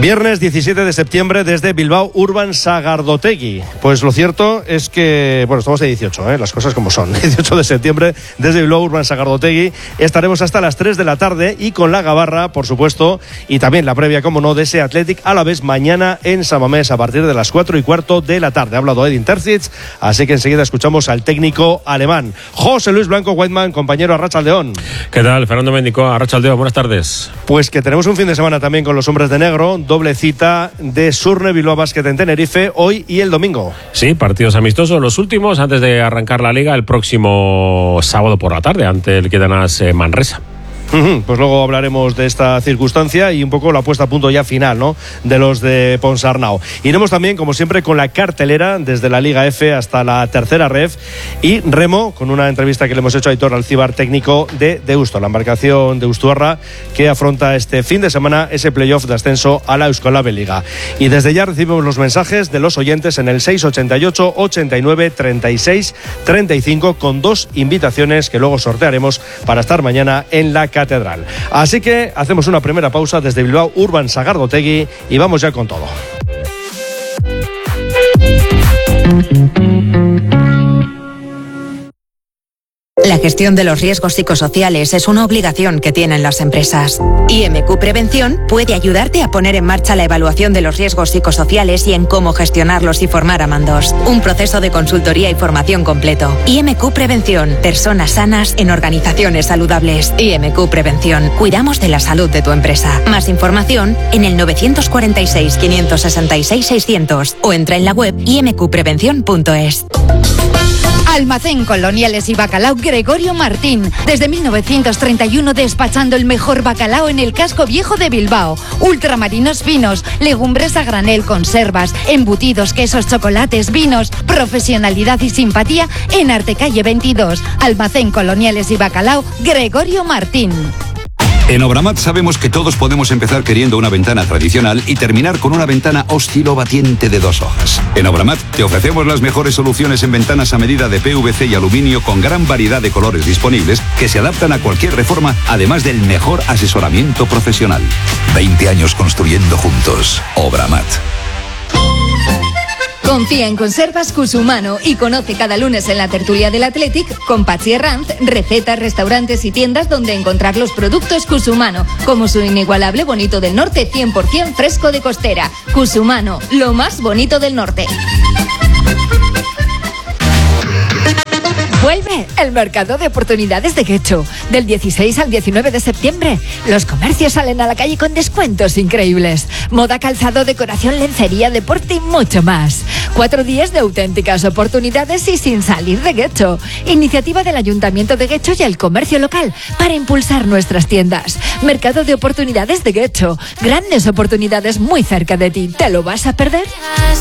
Viernes 17 de septiembre desde Bilbao Urban Sagardotegi. Pues lo cierto es que, bueno, estamos de 18, las cosas como son. 18 de septiembre desde Bilbao Urban Sagardotegi. Estaremos hasta las 3 de la tarde y con la gabarra, por supuesto, y también la previa, como no, de ese Athletic Alavés mañana en San Mamés a partir de las 4:15 de la tarde. Ha hablado Edin Terzic, así que enseguida escuchamos al técnico alemán. José Luis Blanco Whiteman, compañero Arratsaldeón. ¿Qué tal? Fernando Méndico, Arratsaldeón, buenas tardes. Pues que tenemos un fin de semana también con los hombres de negro. Doble cita de Surne Bilbao Basket en Tenerife hoy y el domingo. Sí, partidos amistosos, los últimos antes de arrancar la liga el próximo sábado por la tarde ante el Quedanas Manresa. Pues luego hablaremos de esta circunstancia y un poco la puesta a punto ya final, ¿no?, de los de Ponsarnau. Iremos también, como siempre, con la cartelera desde la Liga F hasta la tercera ref y remo, con una entrevista que le hemos hecho a Aitor Alcibar, técnico de Deusto, la embarcación de Ustuarra, que afronta este fin de semana ese playoff de ascenso a la Euskolab Liga. Y desde ya recibimos los mensajes de los oyentes en el 688 89 36 35 con dos invitaciones que luego sortearemos para estar mañana en la catedral. Así que hacemos una primera pausa desde Bilbao Urban Sagardotegi y vamos ya con todo. La gestión de los riesgos psicosociales es una obligación que tienen las empresas. IMQ Prevención puede ayudarte a poner en marcha la evaluación de los riesgos psicosociales y en cómo gestionarlos y formar a mandos. Un proceso de consultoría y formación completo. IMQ Prevención. Personas sanas en organizaciones saludables. IMQ Prevención. Cuidamos de la salud de tu empresa. Más información en el 946 566 600 o entra en la web imqprevención.es. Almacén Coloniales y Bacalao Gregorio Martín. Desde 1931 despachando el mejor bacalao en el casco viejo de Bilbao. Ultramarinos finos, legumbres a granel, conservas, embutidos, quesos, chocolates, vinos. Profesionalidad y simpatía en Artecalle 22. Almacén Coloniales y Bacalao Gregorio Martín. En Obramat sabemos que todos podemos empezar queriendo una ventana tradicional y terminar con una ventana oscilobatiente de 2 hojas. En Obramat te ofrecemos las mejores soluciones en ventanas a medida de PVC y aluminio con gran variedad de colores disponibles que se adaptan a cualquier reforma, además del mejor asesoramiento profesional. 20 años construyendo juntos. Obramat. Confía en Conservas Cusumano y conoce cada lunes en la tertulia del Athletic con Patxi Herranz recetas, restaurantes y tiendas donde encontrar los productos Cusumano, como su inigualable bonito del norte 100% fresco de costera. Cusumano, lo más bonito del norte. Vuelve el mercado de oportunidades de Getxo. Del 16 al 19 de septiembre. Los comercios salen a la calle con descuentos increíbles. Moda, calzado, decoración, lencería, deporte y mucho más. 4 días de auténticas oportunidades y sin salir de Getxo. Iniciativa del Ayuntamiento de Getxo y el comercio local para impulsar nuestras tiendas. Mercado de oportunidades de Getxo. Grandes oportunidades muy cerca de ti. ¿Te lo vas a perder?